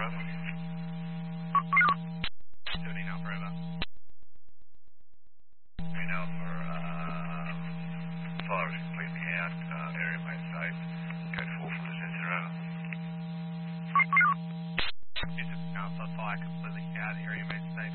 over. 17 Alpha, over. Now for fire is completely out, area remains safe. Code 4 from the sensor, over. It's Alpha, fire completely out, area remains safe.